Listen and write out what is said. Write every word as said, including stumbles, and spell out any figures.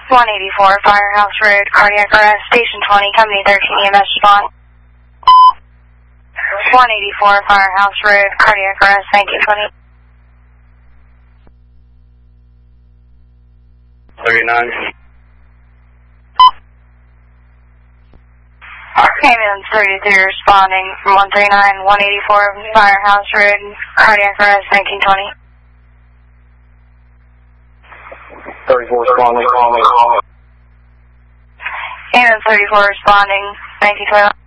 one eighty-four Firehouse Road, cardiac arrest, station twenty, company thirteen E M S respond. one eighty-four Firehouse Road, cardiac arrest, nineteen twenty. thirty-nine. Ambulance thirty-three responding from one thirty-nine, one eighty-four Firehouse Road, cardiac arrest, nineteen twenty. thirty-four responding. Ambulance thirty-four responding, nineteen twenty.